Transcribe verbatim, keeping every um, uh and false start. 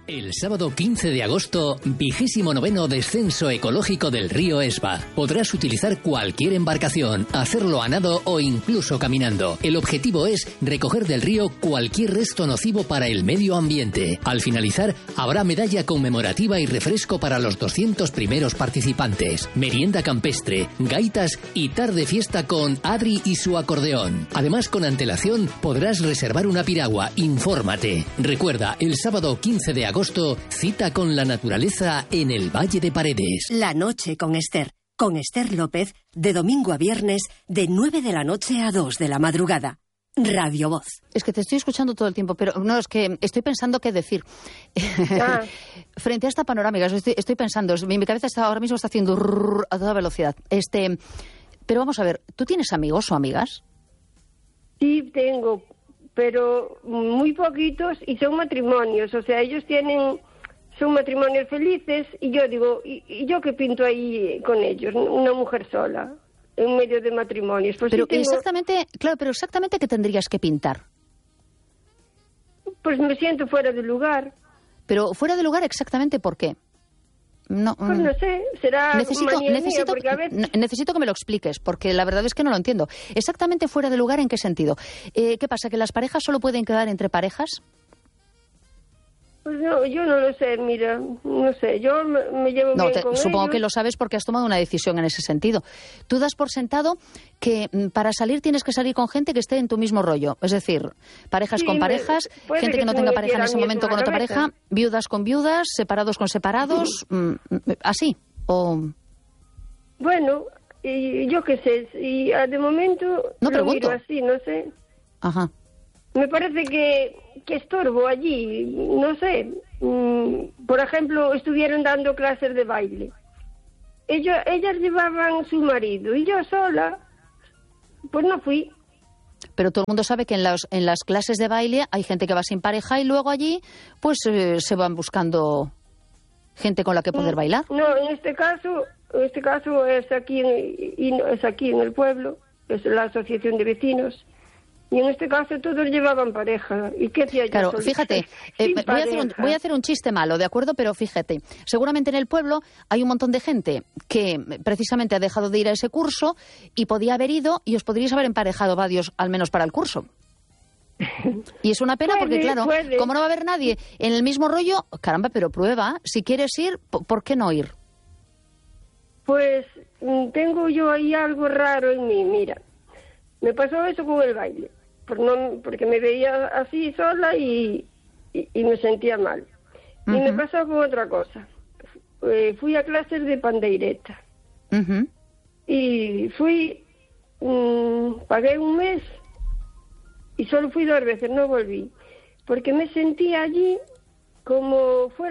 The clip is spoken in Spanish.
El sábado quince de agosto, vigésimo noveno descenso ecológico del río Esba. Podrás utilizar cualquier embarcación, hacerlo a nado o incluso caminando. El objetivo es recoger del río cualquier resto nocivo para el medio ambiente. Al finalizar, habrá medalla conmemorativa y refresco para los doscientos primeros participantes. Merienda campestre, gaitas y tarde fiesta con Adri y su acordeón. Además, con antelación, podrás reservar una piragua. Infórmate. Recuerda, el sábado quince de agosto, agosto, cita con la naturaleza en el Valle de Paredes. La noche con Esther. Con Esther López, de domingo a viernes, de nueve de la noche a dos de la madrugada. Radio Voz. Es que te estoy escuchando todo el tiempo, pero no, es que estoy pensando qué decir. Ah. Frente a esta panorámica, estoy, estoy pensando, mi, mi cabeza está, ahora mismo está haciendo rrr, a toda velocidad. Este, pero vamos a ver, ¿tú tienes amigos o amigas? Sí, tengo, pero muy poquitos y son matrimonios, o sea, ellos tienen, son matrimonios felices y yo digo, ¿y, y yo qué pinto ahí con ellos? Una mujer sola, en medio de matrimonios. Pues pero sí tengo... exactamente, claro, pero exactamente ¿qué tendrías que pintar? Pues me siento fuera de lugar. Pero fuera de lugar, ¿exactamente por qué? No, pues no sé, será necesito, manía necesito, mía, porque a veces... necesito que me lo expliques, porque la verdad es que no lo entiendo. Exactamente fuera de lugar, ¿en qué sentido? Eh, ¿Qué pasa, que las parejas solo pueden quedar entre parejas? Pues no, yo no lo sé, mira, no sé, yo me, me llevo no, bien te, con supongo ellos. Que lo sabes porque has tomado una decisión en ese sentido. Tú das por sentado que m, para salir tienes que salir con gente que esté en tu mismo rollo, es decir, parejas sí, con parejas, me, gente que, que no tenga pareja en ese momento con otra pareja, viudas con viudas, separados con separados, sí. m, así, o... Bueno, y yo qué sé, y de momento no lo pregunto. miro así, no sé. Ajá. Me parece que, que estorbo allí, no sé. Mm, por ejemplo, estuvieron dando clases de baile. Ellos, ellas llevaban su marido y yo sola, pues no fui. Pero todo el mundo sabe que en las, en las clases de baile hay gente que va sin pareja y luego allí pues eh, se van buscando gente con la que poder bailar. No, en este caso, en este caso es aquí en, es aquí en el pueblo, es la asociación de vecinos. Y en este caso todos llevaban pareja. ¿Y qué hacía yo? Claro, fíjate, eh, voy, a hacer un, voy a hacer un chiste malo, ¿de acuerdo? Pero fíjate, seguramente en el pueblo hay un montón de gente que precisamente ha dejado de ir a ese curso y podía haber ido y os podríais haber emparejado varios, al menos para el curso. Y es una pena puede, porque, claro, puede. como no va a haber nadie en el mismo rollo, caramba, pero prueba, si quieres ir, ¿por qué no ir? Pues tengo yo ahí algo raro en mí, mira. Me pasó eso con el baile. Por no, porque me veía así sola y, y, y me sentía mal. Uh-huh. Y me pasó con otra cosa. Eh, fui a clases de pandeireta. Uh-huh. Y fui, mmm, pagué un mes y solo fui dos veces, no volví. Porque me sentía allí como fuera